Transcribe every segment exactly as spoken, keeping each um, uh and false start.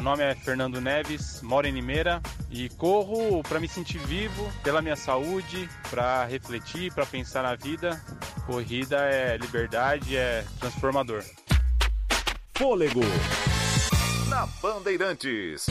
nome é Fernando Neves, moro em Limeira e corro para me sentir vivo, pela minha saúde, para refletir, para pensar na vida. Corrida é liberdade, é transformador. Fôlego na Bandeirantes.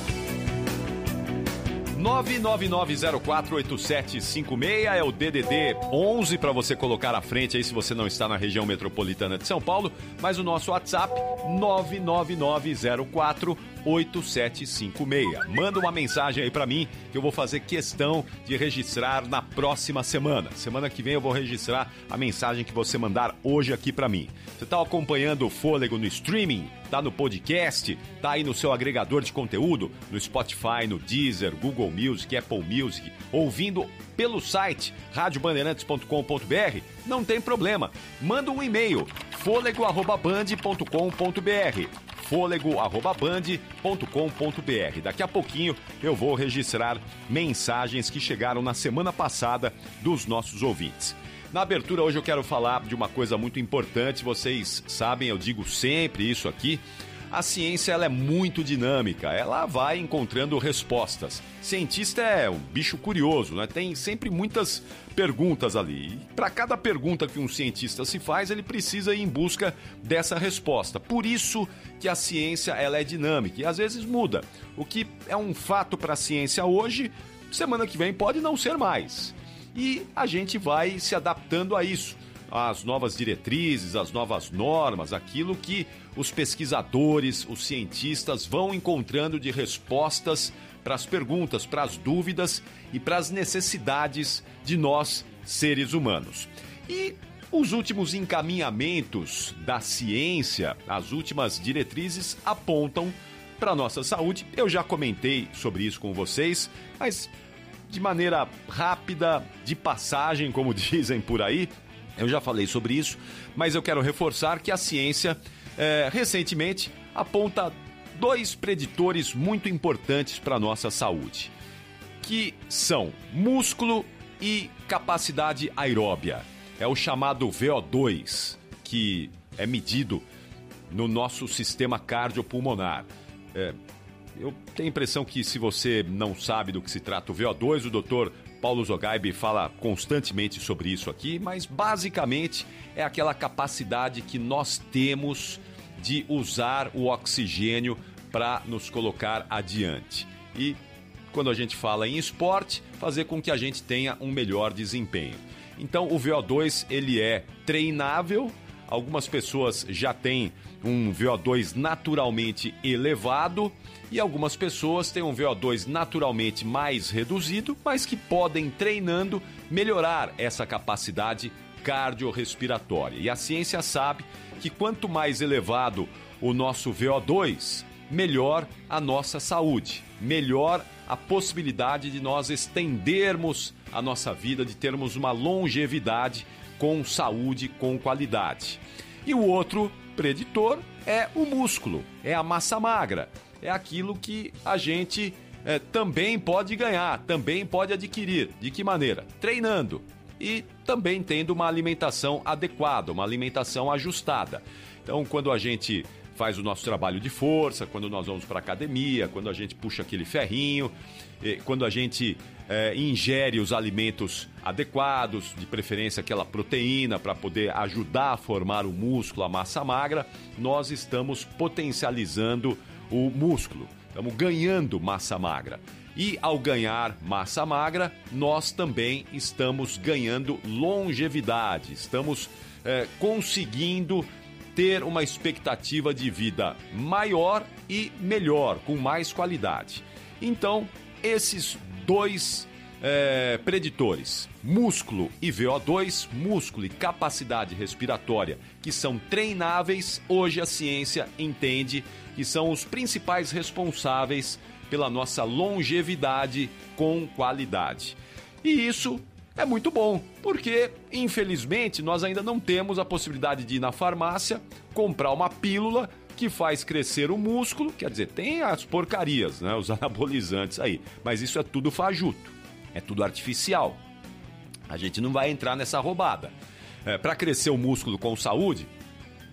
nove nove nove zero quatro oito sete cinco seis é o D D D onze para você colocar à frente aí se você não está na região metropolitana de São Paulo, mas o nosso WhatsApp nove nove nove zero quatro oito sete cinco seis. Manda uma mensagem aí para mim que eu vou fazer questão de registrar na próxima semana. Semana que vem eu vou registrar a mensagem que você mandar hoje aqui para mim. Você está acompanhando o Fôlego no streaming? Tá no podcast? Tá aí no seu agregador de conteúdo? No Spotify, no Deezer, Google Music, Apple Music, ouvindo pelo site rádio bandeirantes ponto com ponto b r? Não tem problema. Manda um e-mail, fôlego arroba band ponto com ponto b r. fôlego arroba band ponto com ponto b r. Daqui a pouquinho eu vou registrar mensagens que chegaram na semana passada dos nossos ouvintes. Na abertura hoje eu quero falar de uma coisa muito importante, vocês sabem, eu digo sempre isso aqui, a ciência ela é muito dinâmica, ela vai encontrando respostas. Cientista é um bicho curioso, né? Tem sempre muitas perguntas ali. E para cada pergunta que um cientista se faz, ele precisa ir em busca dessa resposta. Por isso que a ciência ela é dinâmica e às vezes muda. O que é um fato para a ciência hoje, semana que vem pode não ser mais. E a gente vai se adaptando a isso, às novas diretrizes, às novas normas, aquilo que os pesquisadores, os cientistas vão encontrando de respostas para as perguntas, para as dúvidas e para as necessidades de nós, seres humanos. E os últimos encaminhamentos da ciência, as últimas diretrizes apontam para a nossa saúde. Eu já comentei sobre isso com vocês, mas de maneira rápida, de passagem, como dizem por aí, eu já falei sobre isso, mas eu quero reforçar que a ciência, é, recentemente, aponta dois preditores muito importantes para a nossa saúde, que são músculo e capacidade aeróbia. É o chamado V O dois, que é medido no nosso sistema cardiopulmonar. É, eu tenho a impressão que se você não sabe do que se trata o V O dois, o doutor Paulo Zogaibe fala constantemente sobre isso aqui, mas basicamente é aquela capacidade que nós temos de usar o oxigênio para nos colocar adiante. E quando a gente fala em esporte, fazer com que a gente tenha um melhor desempenho. Então o V O dois ele é treinável. Algumas pessoas já têm um V O dois naturalmente elevado e algumas pessoas têm um V O dois naturalmente mais reduzido, mas que podem, treinando, melhorar essa capacidade cardiorrespiratória. E a ciência sabe que quanto mais elevado o nosso V O dois, melhor a nossa saúde, melhor a possibilidade de nós estendermos a nossa vida, de termos uma longevidade com saúde, com qualidade. E o outro preditor é o músculo, é a massa magra, é aquilo que a gente é, também pode ganhar, também pode adquirir. De que maneira? Treinando e também tendo uma alimentação adequada, uma alimentação ajustada. Então, quando a gente faz o nosso trabalho de força, quando nós vamos para a academia, quando a gente puxa aquele ferrinho, quando a gente é, ingere os alimentos adequados, de preferência aquela proteína para poder ajudar a formar o músculo, a massa magra, nós estamos potencializando o músculo, estamos ganhando massa magra. E ao ganhar massa magra, nós também estamos ganhando longevidade, estamos é, conseguindo ter uma expectativa de vida maior e melhor, com mais qualidade. Então, esses dois é, preditores, músculo e V O dois, músculo e capacidade respiratória, que são treináveis, hoje a ciência entende que são os principais responsáveis pela nossa longevidade com qualidade. E isso é muito bom, porque, infelizmente, nós ainda não temos a possibilidade de ir na farmácia, comprar uma pílula que faz crescer o músculo, quer dizer, tem as porcarias, né, os anabolizantes aí, mas isso é tudo fajuto, é tudo artificial. A gente não vai entrar nessa roubada. É, para crescer o músculo com saúde,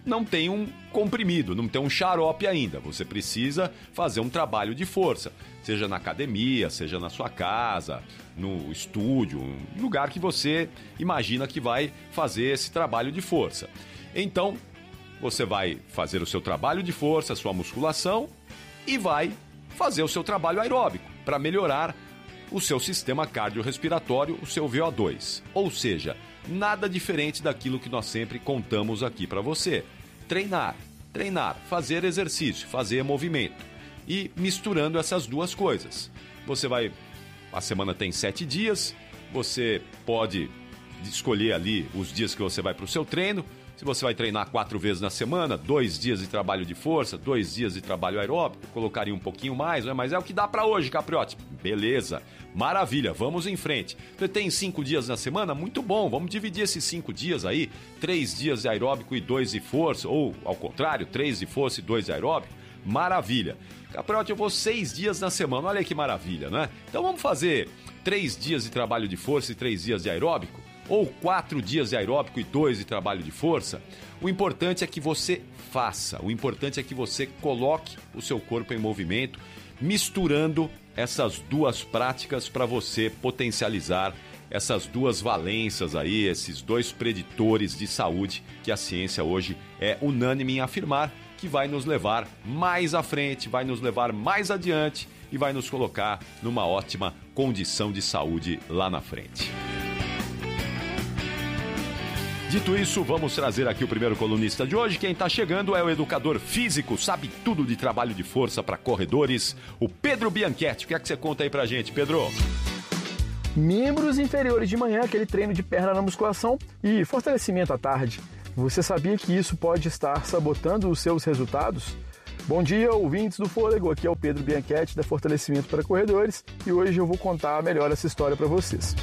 não tem um comprimido, não tem um xarope ainda. Você precisa fazer um trabalho de força, seja na academia, seja na sua casa, no estúdio, um lugar que você imagina que vai fazer esse trabalho de força. Então, você vai fazer o seu trabalho de força, a sua musculação e vai fazer o seu trabalho aeróbico para melhorar o seu sistema cardiorrespiratório, o seu V O dois. Ou seja, nada diferente daquilo que nós sempre contamos aqui para você. Treinar, treinar, fazer exercício, fazer movimento. E misturando essas duas coisas. Você vai... A semana tem sete dias, você pode escolher ali os dias que você vai para o seu treino. Se você vai treinar quatro vezes na semana, dois dias de trabalho de força, dois dias de trabalho aeróbico, colocaria um pouquinho mais, né? Mas é o que dá para hoje, Capriotti. Beleza, maravilha, vamos em frente. Você tem cinco dias na semana? Muito bom, vamos dividir esses cinco dias aí, três dias de aeróbico e dois de força, ou ao contrário, três de força e dois de aeróbico. Maravilha. Capriotti, eu vou seis dias na semana, olha que maravilha, né? Então vamos fazer três dias de trabalho de força e três dias de aeróbico? Ou quatro dias de aeróbico e dois de trabalho de força? O importante é que você faça, o importante é que você coloque o seu corpo em movimento, misturando essas duas práticas para você potencializar essas duas valências aí, esses dois preditores de saúde que a ciência hoje é unânime em afirmar que vai nos levar mais à frente, vai nos levar mais adiante e vai nos colocar numa ótima condição de saúde lá na frente. Dito isso, vamos trazer aqui o primeiro colunista de hoje. Quem está chegando é o educador físico, sabe tudo de trabalho de força para corredores, o Pedro Bianchetti. O que é que você conta aí pra gente, Pedro? Membros inferiores de manhã, aquele treino de perna na musculação e fortalecimento à tarde. Você sabia que isso pode estar sabotando os seus resultados? Bom dia, ouvintes do Fôlego. Aqui é o Pedro Bianchetti, da Fortalecimento para Corredores, e hoje eu vou contar melhor essa história para vocês.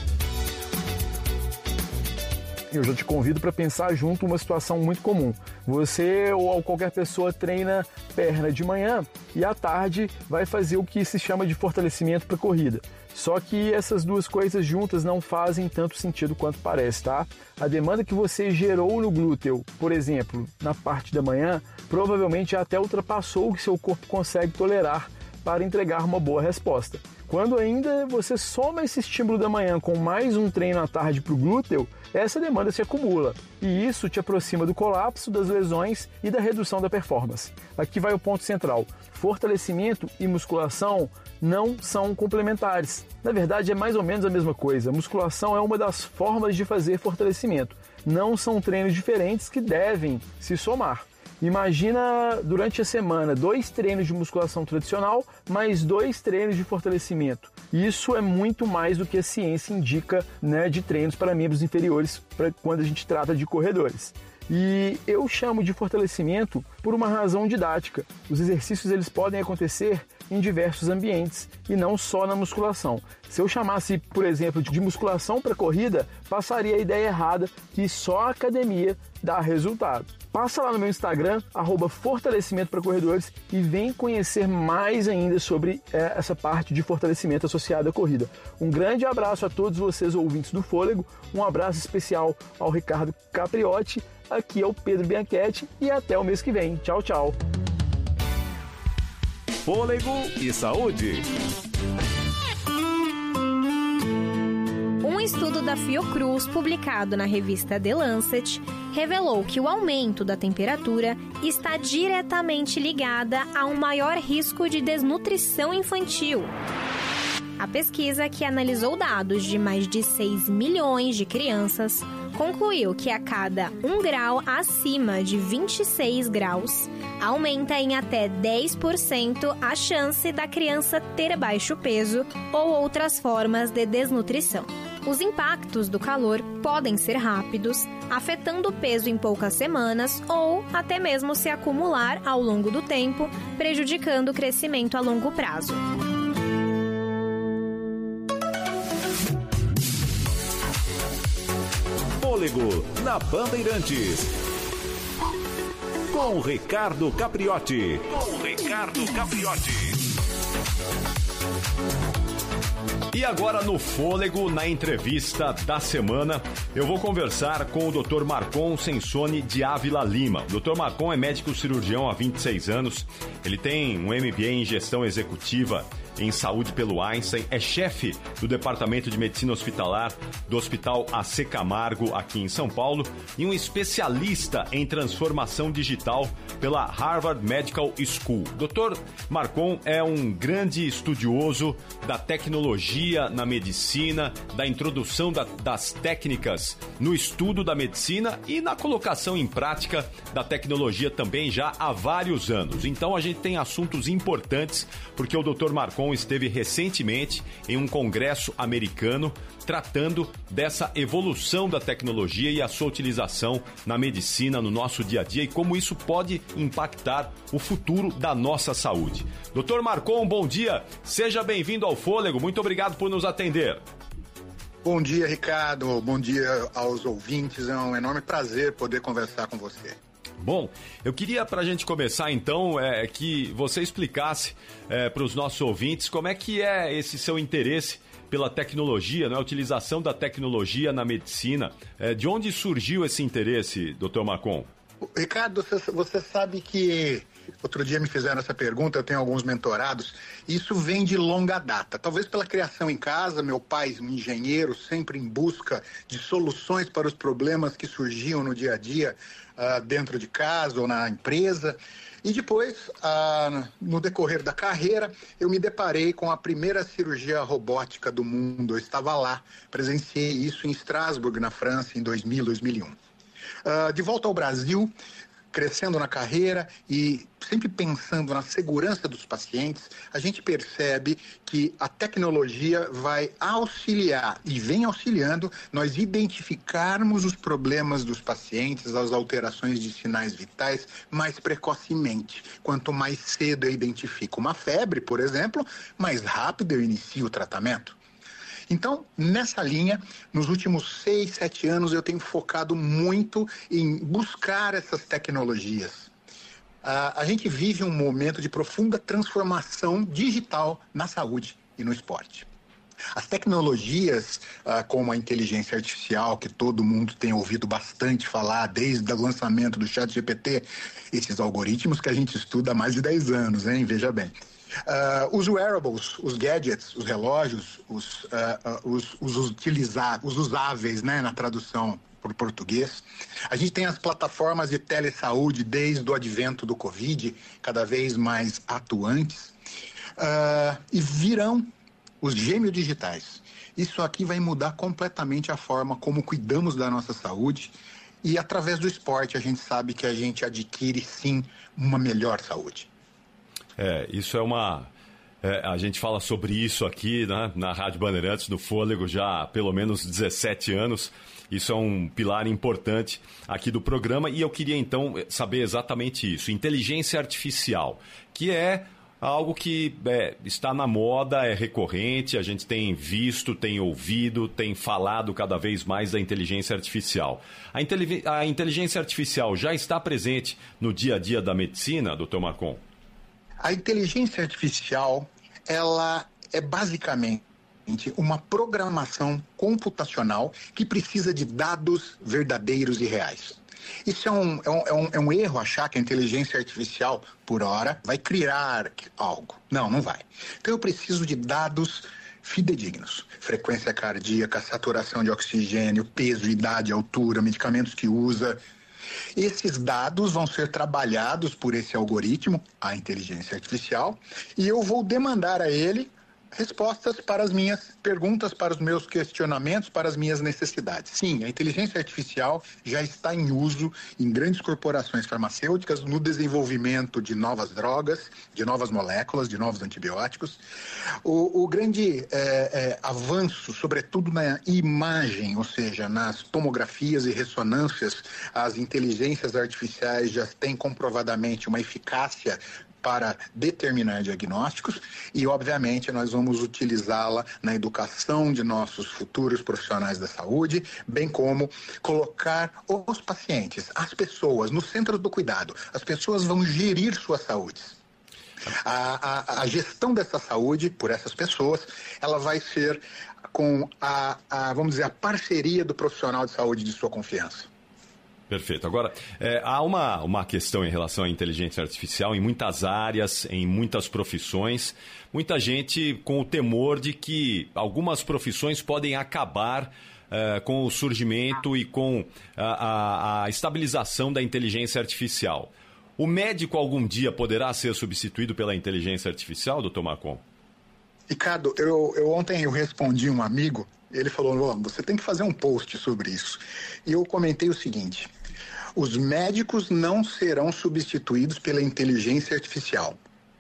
Eu já te convido para pensar junto uma situação muito comum. Você ou qualquer pessoa treina perna de manhã e à tarde vai fazer o que se chama de fortalecimento para corrida. Só que essas duas coisas juntas não fazem tanto sentido quanto parece, tá? A demanda que você gerou no glúteo, por exemplo, na parte da manhã, provavelmente já até ultrapassou o que seu corpo consegue tolerar para entregar uma boa resposta. Quando ainda você soma esse estímulo da manhã com mais um treino à tarde para o glúteo, essa demanda se acumula e isso te aproxima do colapso, das lesões e da redução da performance. Aqui vai o ponto central. Fortalecimento e musculação não são complementares. Na verdade, é mais ou menos a mesma coisa. Musculação é uma das formas de fazer fortalecimento. Não são treinos diferentes que devem se somar. Imagina durante a semana dois treinos de musculação tradicional mais dois treinos de fortalecimento. Isso é muito mais do que a ciência indica, né, de treinos para membros inferiores pra quando a gente trata de corredores. E eu chamo de fortalecimento por uma razão didática. Os exercícios eles podem acontecer em diversos ambientes e não só na musculação. Se eu chamasse, por exemplo, de musculação para corrida, passaria a ideia errada que só a academia dá resultado. Passa lá no meu Instagram, arroba fortalecimento para corredores, e vem conhecer mais ainda sobre é, essa parte de fortalecimento associada à corrida. Um grande abraço a todos vocês ouvintes do Fôlego, um abraço especial ao Ricardo Capriotti, aqui é o Pedro Bianchetti e até o mês que vem. Tchau, tchau. Fôlego e saúde. Um estudo da Fiocruz, publicado na revista The Lancet, revelou que o aumento da temperatura está diretamente ligada a um maior risco de desnutrição infantil. A pesquisa, que analisou dados de mais de seis milhões de crianças, concluiu que a cada um grau acima de vinte e seis graus, aumenta em até dez por cento a chance da criança ter baixo peso ou outras formas de desnutrição. Os impactos do calor podem ser rápidos, afetando o peso em poucas semanas ou até mesmo se acumular ao longo do tempo, prejudicando o crescimento a longo prazo. Fôlego na Bandeirantes. Com Ricardo Capriotti. Com Ricardo Capriotti. E agora no Fôlego, na entrevista da semana, eu vou conversar com o doutor Marcon Sensoni de Ávila Lima. O doutor Marcon é médico cirurgião há vinte e seis anos, ele tem um M B A em gestão executiva em saúde pelo Einstein, é chefe do Departamento de Medicina Hospitalar do Hospital A C Camargo, aqui em São Paulo, e um especialista em transformação digital pela Harvard Medical School. doutor Marcon é um grande estudioso da tecnologia na medicina, da introdução da, das técnicas no estudo da medicina e na colocação em prática da tecnologia também já há vários anos. Então a gente tem assuntos importantes, porque o doutor Marcon esteve recentemente em um congresso americano tratando dessa evolução da tecnologia e a sua utilização na medicina, no nosso dia a dia e como isso pode impactar o futuro da nossa saúde. doutor Marcon, bom dia, seja bem-vindo ao Fôlego, muito obrigado por nos atender. Bom dia, Ricardo, bom dia aos ouvintes, é um enorme prazer poder conversar com você. Bom, eu queria, para a gente começar então, é, que você explicasse é, para os nossos ouvintes como é que é esse seu interesse pela tecnologia, né, a utilização da tecnologia na medicina. É, de onde surgiu esse interesse, doutor Marcon? Ricardo, você, você sabe que outro dia me fizeram essa pergunta, eu tenho alguns mentorados, isso vem de longa data. Talvez pela criação em casa, meu pai, um engenheiro, sempre em busca de soluções para os problemas que surgiam no dia a dia, uh, dentro de casa ou na empresa. E depois, uh, no decorrer da carreira, eu me deparei com a primeira cirurgia robótica do mundo. Eu estava lá, presenciei isso em Estrasburgo, na França, em dois mil, dois mil e um. Uh, de volta ao Brasil, crescendo na carreira e sempre pensando na segurança dos pacientes, a gente percebe que a tecnologia vai auxiliar e vem auxiliando nós identificarmos os problemas dos pacientes, as alterações de sinais vitais mais precocemente. Quanto mais cedo eu identifico uma febre, por exemplo, mais rápido eu inicio o tratamento. Então, nessa linha, nos últimos seis, sete anos, eu tenho focado muito em buscar essas tecnologias. Uh, a gente vive um momento de profunda transformação digital na saúde e no esporte. As tecnologias, uh, como a inteligência artificial, que todo mundo tem ouvido bastante falar desde o lançamento do ChatGPT, esses algoritmos que a gente estuda há mais de dez anos, hein? Veja bem. Uh, os wearables, os gadgets, os relógios, os, uh, uh, os, os, utilizar, os usáveis, né, na tradução para o português. A gente tem as plataformas de telesaúde desde o advento do Covid, cada vez mais atuantes. Uh, e virão os gêmeos digitais. Isso aqui vai mudar completamente a forma como cuidamos da nossa saúde. E através do esporte a gente sabe que a gente adquire, sim, uma melhor saúde. É, isso é uma... É, a gente fala sobre isso aqui, né, na Rádio Bandeirantes, no Fôlego, já há pelo menos dezessete anos. Isso é um pilar importante aqui do programa e eu queria então saber exatamente isso. Inteligência artificial, que é algo que é, está na moda, é recorrente, a gente tem visto, tem ouvido, tem falado cada vez mais da inteligência artificial. A, intelig- a inteligência artificial já está presente no dia a dia da medicina, doutor Marcon? A inteligência artificial, ela é basicamente uma programação computacional que precisa de dados verdadeiros e reais. Isso é um, é um, é um, é um erro achar que a inteligência artificial, por hora, vai criar algo. Não, não vai. Então eu preciso de dados fidedignos. Frequência cardíaca, saturação de oxigênio, peso, idade, altura, medicamentos que usa. Esses dados vão ser trabalhados por esse algoritmo, a inteligência artificial, e eu vou demandar a ele respostas para as minhas perguntas, para os meus questionamentos, para as minhas necessidades. Sim, a inteligência artificial já está em uso em grandes corporações farmacêuticas no desenvolvimento de novas drogas, de novas moléculas, de novos antibióticos. O, o grande é, é, avanço, sobretudo na imagem, ou seja, nas tomografias e ressonâncias, as inteligências artificiais já têm comprovadamente uma eficácia para determinar diagnósticos e, obviamente, nós vamos utilizá-la na educação de nossos futuros profissionais da saúde, bem como colocar os pacientes, as pessoas, no centro do cuidado. As pessoas vão gerir suas saúdes. A, a, a gestão dessa saúde por essas pessoas, ela vai ser com a, a, vamos dizer, a parceria do profissional de saúde de sua confiança. Perfeito. Agora, é, há uma, uma questão em relação à inteligência artificial em muitas áreas, em muitas profissões. Muita gente com o temor de que algumas profissões podem acabar é, com o surgimento e com a, a, a estabilização da inteligência artificial. O médico algum dia poderá ser substituído pela inteligência artificial, doutor Marcon? Ricardo, eu, eu ontem eu respondi um amigo, ele falou, você tem que fazer um post sobre isso. E eu comentei o seguinte, os médicos não serão substituídos pela inteligência artificial,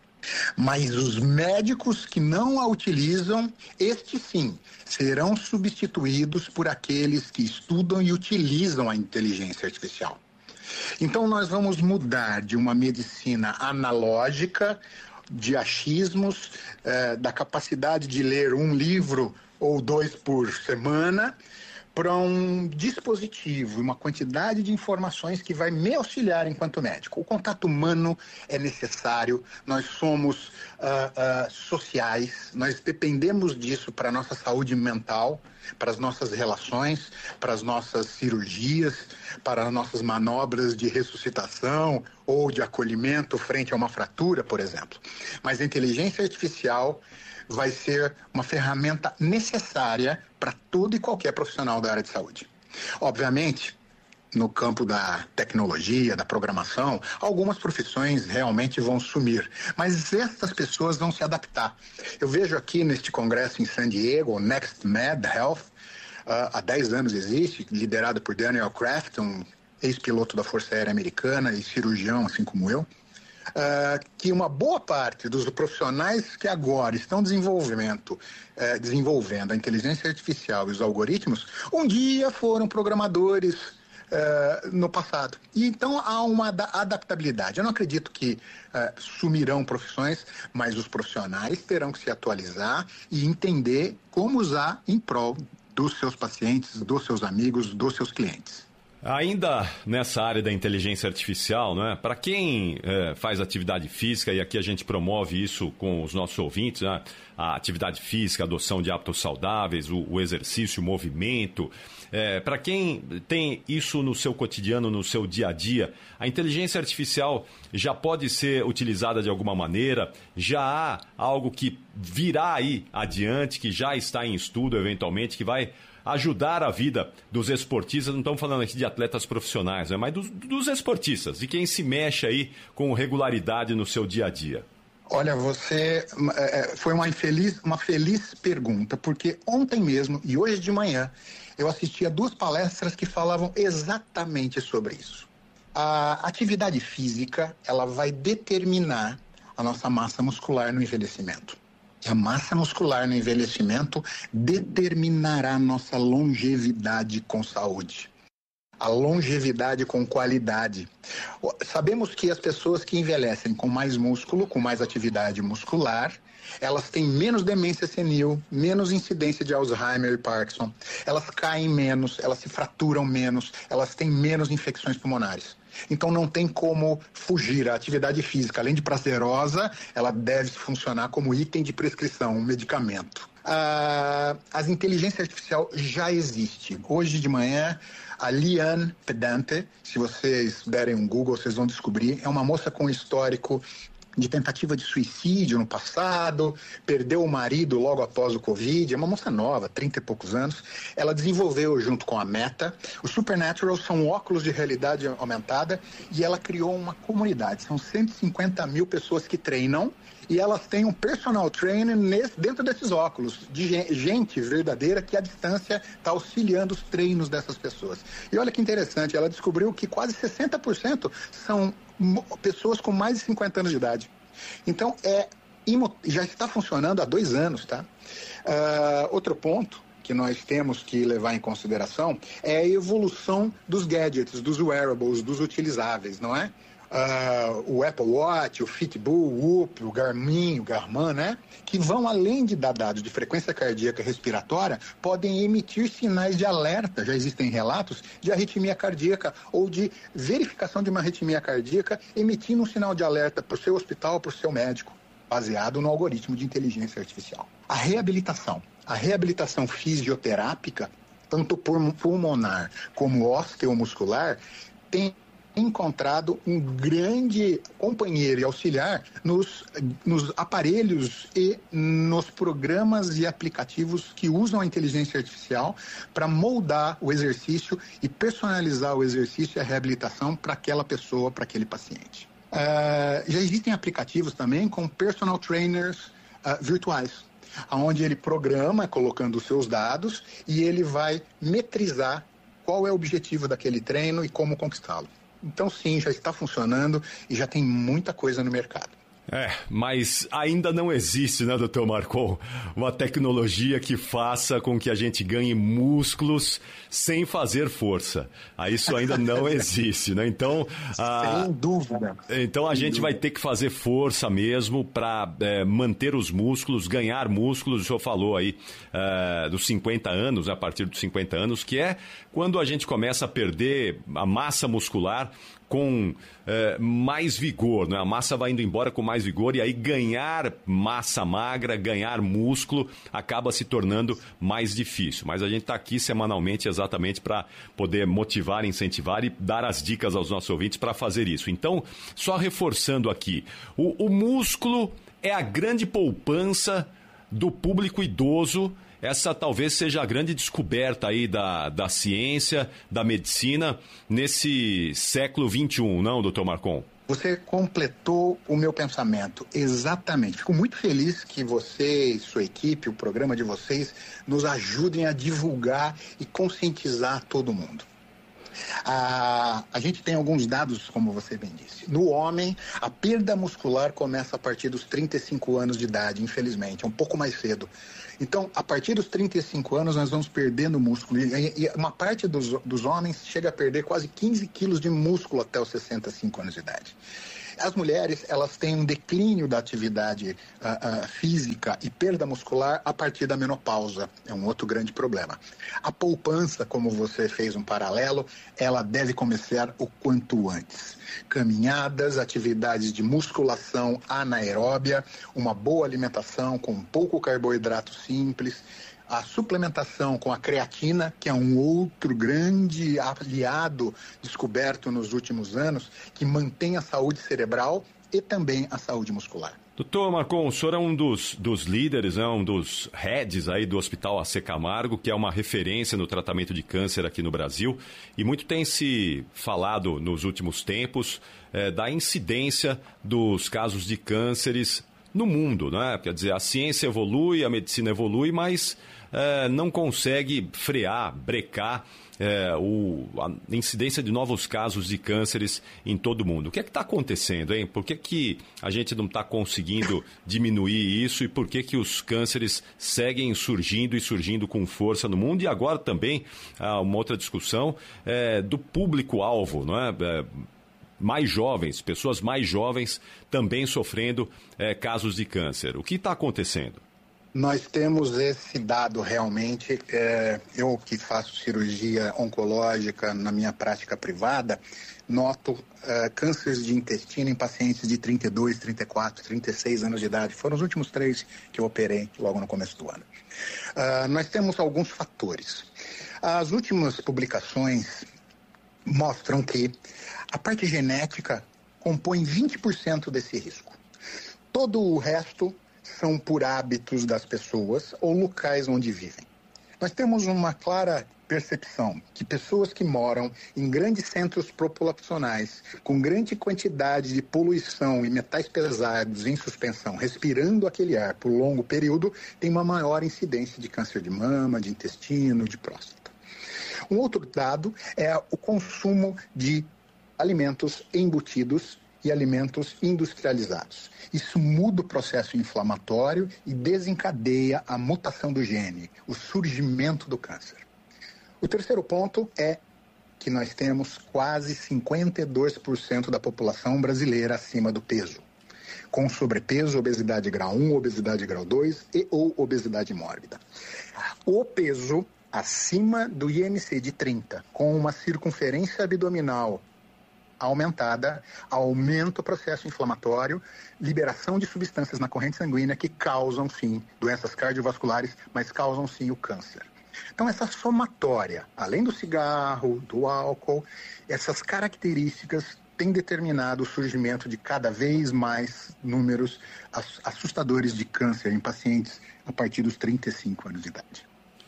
mas os médicos que não a utilizam, estes sim, serão substituídos por aqueles que estudam e utilizam a inteligência artificial. Então nós vamos mudar de uma medicina analógica, de achismos, eh, da capacidade de ler um livro ou dois por semana, para um dispositivo, uma quantidade de informações que vai me auxiliar enquanto médico. O contato humano é necessário, nós somos uh, uh, sociais, nós dependemos disso para a nossa saúde mental, para as nossas relações, para as nossas cirurgias, para as nossas manobras de ressuscitação ou de acolhimento frente a uma fratura, por exemplo. Mas a inteligência artificial vai ser uma ferramenta necessária para todo e qualquer profissional da área de saúde. Obviamente, no campo da tecnologia, da programação, algumas profissões realmente vão sumir, mas essas pessoas vão se adaptar. Eu vejo aqui neste congresso em San Diego, o NextMed Health, uh, há dez anos existe, liderado por Daniel Kraft, um ex-piloto da Força Aérea Americana e cirurgião, assim como eu. Uh, que uma boa parte dos profissionais que agora estão desenvolvendo, uh, desenvolvendo a inteligência artificial e os algoritmos, um dia foram programadores uh, no passado. E então há uma adaptabilidade. Eu não acredito que uh, sumirão profissões, mas os profissionais terão que se atualizar e entender como usar em prol dos seus pacientes, dos seus amigos, dos seus clientes. Ainda nessa área da inteligência artificial, né? Para quem é, faz atividade física, e aqui a gente promove isso com os nossos ouvintes, né? A atividade física, a adoção de hábitos saudáveis, o, o exercício, o movimento. É, para quem tem isso no seu cotidiano, no seu dia a dia, a inteligência artificial já pode ser utilizada de alguma maneira? Já há algo que virá aí adiante, que já está em estudo eventualmente, que vai ajudar a vida dos esportistas? Não estamos falando aqui de atletas profissionais, né? Mas dos, dos esportistas, de quem se mexe aí com regularidade no seu dia a dia. Olha, você é, foi uma infeliz, uma feliz pergunta, porque ontem mesmo e hoje de manhã eu assisti a duas palestras que falavam exatamente sobre isso. A atividade física, ela vai determinar a nossa massa muscular no envelhecimento. A massa muscular no envelhecimento determinará a nossa longevidade com saúde. A longevidade com qualidade. Sabemos que as pessoas que envelhecem com mais músculo, com mais atividade muscular, elas têm menos demência senil, menos incidência de Alzheimer e Parkinson, elas caem menos, elas se fraturam menos, elas têm menos infecções pulmonares. Então não tem como fugir. A atividade física, além de prazerosa, ela deve funcionar como item de prescrição, um medicamento. Ah, as inteligência artificial já existe. Hoje de manhã, a Liane Pedante, se vocês derem um Google, vocês vão descobrir, é uma moça com histórico de tentativa de suicídio no passado, perdeu o marido logo após o Covid, é uma moça nova, trinta e poucos anos. Ela desenvolveu junto com a Meta, o Supernatural são óculos de realidade aumentada e ela criou uma comunidade, são cento e cinquenta mil pessoas que treinam e elas têm um personal trainer nesse, dentro desses óculos, de gente verdadeira que à distância está auxiliando os treinos dessas pessoas. E olha que interessante, ela descobriu que quase sessenta por cento são pessoas com mais de cinquenta anos de idade. Então, é, já está funcionando há dois anos, tá? Uh, outro ponto que nós temos que levar em consideração é a evolução dos gadgets, dos wearables, dos utilizáveis, não é? uh, o Apple Watch, o Fitbit, o Whoop, o Garmin, o Garmin, né? Que vão, além de dar dados de frequência cardíaca e respiratória, podem emitir sinais de alerta. Já existem relatos de arritmia cardíaca ou de verificação de uma arritmia cardíaca, emitindo um sinal de alerta para o seu hospital, para o seu médico, baseado no algoritmo de inteligência artificial. A reabilitação. A reabilitação fisioterápica, tanto pulmonar como osteomuscular, tem encontrado um grande companheiro e auxiliar nos, nos aparelhos e nos programas e aplicativos que usam a inteligência artificial para moldar o exercício e personalizar o exercício e a reabilitação para aquela pessoa, para aquele paciente. Uh, já existem aplicativos também com personal trainers uh, virtuais, onde ele programa colocando os seus dados e ele vai metrizar qual é o objetivo daquele treino e como conquistá-lo. Então sim, já está funcionando e já tem muita coisa no mercado. É, mas ainda não existe, né, doutor Marcon, uma tecnologia que faça com que a gente ganhe músculos sem fazer força. Ah, isso ainda não existe, né? Então, a, sem dúvida. Então a sem gente dúvida. vai ter que fazer força mesmo para é, manter os músculos, ganhar músculos. O senhor falou aí é, dos cinquenta anos, a partir dos cinquenta anos, que é quando a gente começa a perder a massa muscular com é, mais vigor, né? A massa vai indo embora com mais vigor e aí ganhar massa magra, ganhar músculo acaba se tornando mais difícil. Mas a gente está aqui semanalmente exatamente para poder motivar, incentivar e dar as dicas aos nossos ouvintes para fazer isso. Então, só reforçando aqui, o, o músculo é a grande poupança do público idoso. Essa talvez seja a grande descoberta aí da, da ciência, da medicina, nesse século vinte e um, não, doutor Marcon? Você completou o meu pensamento, exatamente. Fico muito feliz que você e sua equipe, o programa de vocês, nos ajudem a divulgar e conscientizar todo mundo. A, a gente tem alguns dados, como você bem disse. No homem, a perda muscular começa a partir dos trinta e cinco anos de idade, infelizmente, é um pouco mais cedo. Então, a partir dos trinta e cinco anos, nós vamos perdendo músculo. E, e uma parte dos, dos homens chega a perder quase quinze quilos de músculo até os sessenta e cinco anos de idade. As mulheres, elas têm um declínio da atividade uh, uh, física e perda muscular a partir da menopausa. É um outro grande problema. A poupança, como você fez um paralelo, ela deve começar o quanto antes. Caminhadas, atividades de musculação anaeróbia, uma boa alimentação com pouco carboidrato simples, a suplementação com a creatina, que é um outro grande aliado descoberto nos últimos anos, que mantém a saúde cerebral e também a saúde muscular. Doutor Marcon, o senhor é um dos, dos líderes, né, um dos heads aí do Hospital A C Camargo, que é uma referência no tratamento de câncer aqui no Brasil, e muito tem se falado nos últimos tempos é, da incidência dos casos de cânceres no mundo, né? Quer dizer, a ciência evolui, a medicina evolui, mas é, não consegue frear, brecar é, o, a incidência de novos casos de cânceres em todo o mundo. O que é que está acontecendo, hein? Por que, que a gente não está conseguindo diminuir isso e por que, que os cânceres seguem surgindo e surgindo com força no mundo? E agora também ah, uma outra discussão é, do público-alvo, não é? é mais jovens, pessoas mais jovens também sofrendo é, casos de câncer. O que está acontecendo? Nós temos esse dado realmente. É, eu que faço cirurgia oncológica na minha prática privada, noto é, cânceres de intestino em pacientes de trinta e dois, trinta e quatro, trinta e seis anos de idade. Foram os últimos três que eu operei logo no começo do ano. Uh, nós temos alguns fatores. As últimas publicações mostram que a parte genética compõe vinte por cento desse risco. Todo o resto são por hábitos das pessoas ou locais onde vivem. Nós temos uma clara percepção que pessoas que moram em grandes centros populacionais, com grande quantidade de poluição e metais pesados em suspensão, respirando aquele ar por longo período, têm uma maior incidência de câncer de mama, de intestino, de próstata. Um outro dado é o consumo de alimentos embutidos e alimentos industrializados. Isso muda o processo inflamatório e desencadeia a mutação do gene, o surgimento do câncer. O terceiro ponto é que nós temos quase cinquenta e dois por cento da população brasileira acima do peso, com sobrepeso, obesidade grau um, obesidade grau dois e ou obesidade mórbida. O peso acima do I M C de trinta, com uma circunferência abdominal aumentada, aumenta o processo inflamatório, liberação de substâncias na corrente sanguínea que causam, sim, doenças cardiovasculares, mas causam, sim, o câncer. Então, essa somatória, além do cigarro, do álcool, essas características têm determinado o surgimento de cada vez mais números assustadores de câncer em pacientes a partir dos trinta e cinco anos de idade.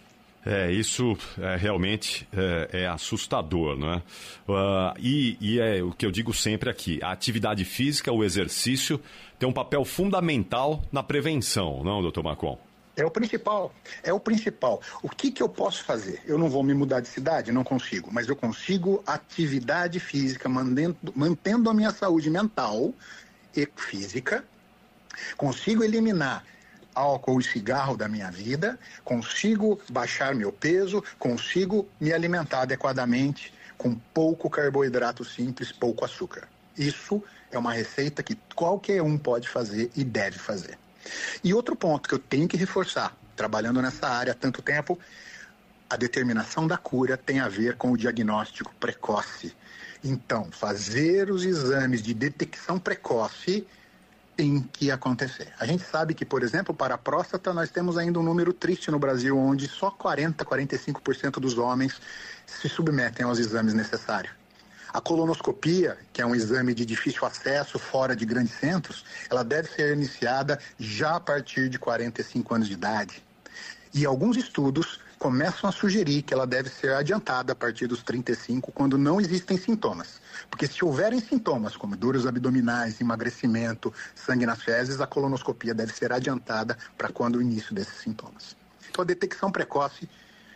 É, isso é, realmente é, é assustador, não é? Uh, e, e é o que eu digo sempre aqui, a atividade física, o exercício, tem um papel fundamental na prevenção, não, doutor Marcon? É o principal, é o principal. O que, que eu posso fazer? Eu não vou me mudar de cidade? Não consigo, mas eu consigo atividade física, mantendo, mantendo a minha saúde mental e física, consigo eliminar álcool e cigarro da minha vida, consigo baixar meu peso, consigo me alimentar adequadamente com pouco carboidrato simples, pouco açúcar. Isso é uma receita que qualquer um pode fazer e deve fazer. E outro ponto que eu tenho que reforçar, trabalhando nessa área há tanto tempo, a determinação da cura tem a ver com o diagnóstico precoce. Então, fazer os exames de detecção precoce tem que acontecer. A gente sabe que, por exemplo, para a próstata, nós temos ainda um número triste no Brasil, onde só quarenta, quarenta e cinco por cento dos homens se submetem aos exames necessários. A colonoscopia, que é um exame de difícil acesso fora de grandes centros, ela deve ser iniciada já a partir de quarenta e cinco anos de idade. E alguns estudos começam a sugerir que ela deve ser adiantada a partir dos trinta e cinco, quando não existem sintomas. Porque se houverem sintomas, como dores abdominais, emagrecimento, sangue nas fezes, a colonoscopia deve ser adiantada para quando o início desses sintomas. Então, a detecção precoce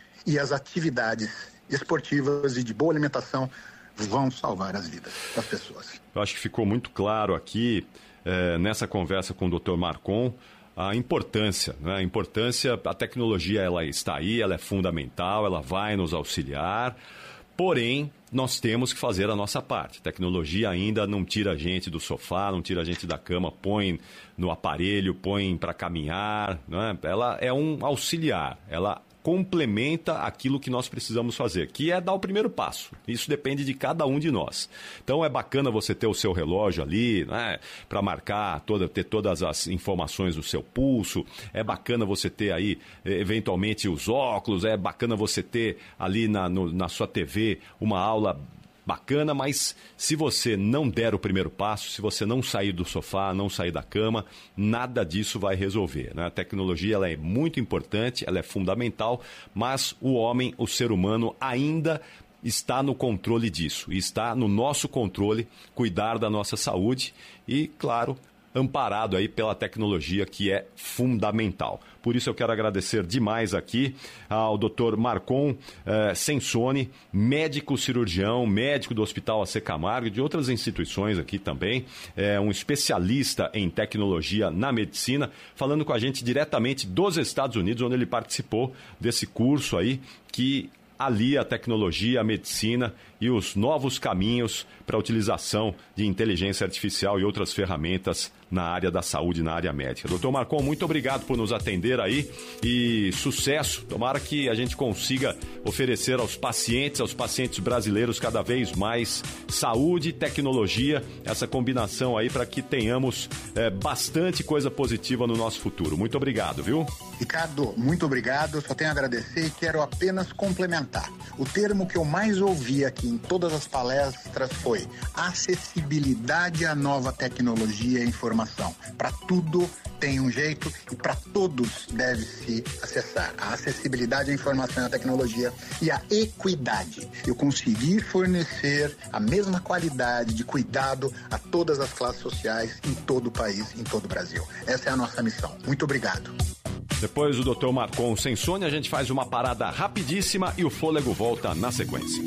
e as atividades esportivas e de boa alimentação vão salvar as vidas das pessoas. Eu acho que ficou muito claro aqui, é, nessa conversa com o doutor Marcon, a importância, né? A importância, a tecnologia ela está aí, ela é fundamental, ela vai nos auxiliar, porém, nós temos que fazer a nossa parte. A tecnologia ainda não tira a gente do sofá, não tira a gente da cama, põe no aparelho, põe para caminhar, né? Ela é um auxiliar, ela complementa aquilo que nós precisamos fazer, que é dar o primeiro passo. Isso depende de cada um de nós. Então é bacana você ter o seu relógio ali, né, para marcar, toda, ter todas as informações do seu pulso. É bacana você ter aí, eventualmente, os óculos. É bacana você ter ali na, no, na sua T V uma aula bacana, mas se você não der o primeiro passo, se você não sair do sofá, não sair da cama, nada disso vai resolver, né? A tecnologia ela é muito importante, ela é fundamental, mas o homem, o ser humano, ainda está no controle disso, está no nosso controle cuidar da nossa saúde e, claro, amparado aí pela tecnologia que é fundamental. Por isso eu quero agradecer demais aqui ao doutor Marcon eh, Sensoni, médico cirurgião, médico do Hospital A C Camargo e de outras instituições aqui também, é um especialista em tecnologia na medicina, falando com a gente diretamente dos Estados Unidos, onde ele participou desse curso aí que alia a tecnologia, a medicina e os novos caminhos para a utilização de inteligência artificial e outras ferramentas na área da saúde, na área médica. doutor Marcon, muito obrigado por nos atender aí e sucesso. Tomara que a gente consiga oferecer aos pacientes, aos pacientes brasileiros cada vez mais saúde e tecnologia, essa combinação aí para que tenhamos é, bastante coisa positiva no nosso futuro. Muito obrigado, viu? Ricardo, muito obrigado. Só tenho a agradecer e quero apenas complementar. O termo que eu mais ouvi aqui em todas as palestras foi acessibilidade à nova tecnologia e informação. Para tudo tem um jeito e para todos deve-se acessar. A acessibilidade à informação e à tecnologia e a equidade. Eu conseguir fornecer a mesma qualidade de cuidado a todas as classes sociais em todo o país, em todo o Brasil. Essa é a nossa missão. Muito obrigado. Depois do doutor Marcon Sensoni, a gente faz uma parada rapidíssima e o fôlego volta na sequência.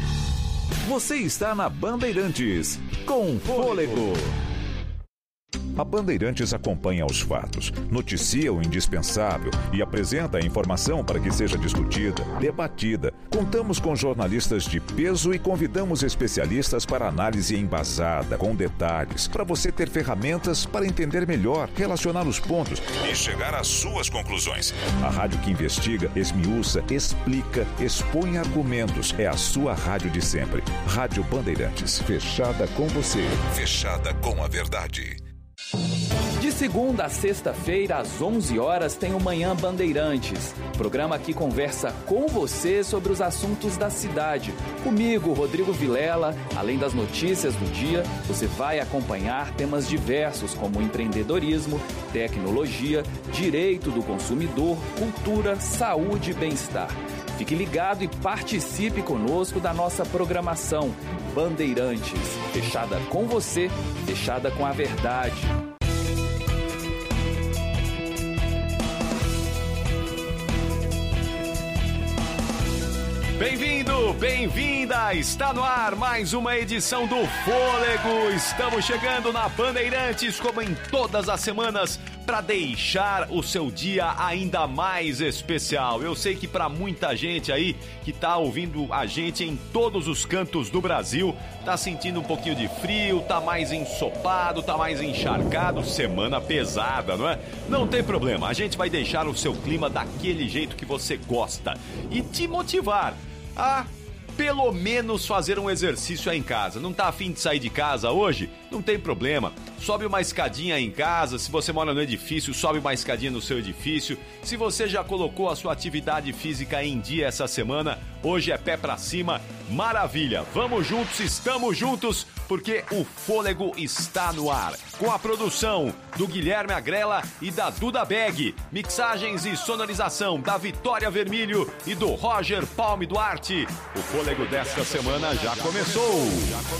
Você está na Bandeirantes, com Fôlego. A Bandeirantes acompanha os fatos, noticia o indispensável e apresenta a informação para que seja discutida, debatida. Contamos com jornalistas de peso e convidamos especialistas para análise embasada, com detalhes, para você ter ferramentas para entender melhor, relacionar os pontos e chegar às suas conclusões. A rádio que investiga, esmiuça, explica, expõe argumentos. É a sua rádio de sempre. Rádio Bandeirantes. Fechada com você. Fechada com a verdade. De segunda a sexta-feira, às onze horas, tem o Manhã Bandeirantes. Programa que conversa com você sobre os assuntos da cidade. Comigo, Rodrigo Vilela, além das notícias do dia, você vai acompanhar temas diversos como empreendedorismo, tecnologia, direito do consumidor, cultura, saúde e bem-estar. Fique ligado e participe conosco da nossa programação. Bandeirantes, fechada com você, fechada com a verdade. Bem-vindo, bem-vinda! Está no ar mais uma edição do Fôlego. Estamos chegando na Bandeirantes, como em todas as semanas, para deixar o seu dia ainda mais especial. Eu sei que para muita gente aí que está ouvindo a gente em todos os cantos do Brasil, tá sentindo um pouquinho de frio, tá mais ensopado, tá mais encharcado, semana pesada, não é? Não tem problema, a gente vai deixar o seu clima daquele jeito que você gosta e te motivar a pelo menos fazer um exercício aí em casa. Não tá afim de sair de casa hoje? Não tem problema. Sobe uma escadinha aí em casa. Se você mora no edifício, sobe uma escadinha no seu edifício. Se você já colocou a sua atividade física em dia essa semana, hoje é pé pra cima. Maravilha. Vamos juntos, estamos juntos, porque o Fôlego está no ar. Com a produção do Guilherme Agrela e da Duda Beg. Mixagens e sonorização da Vitória Vermílio e do Roger Palme Duarte. O Fôlego desta semana já começou.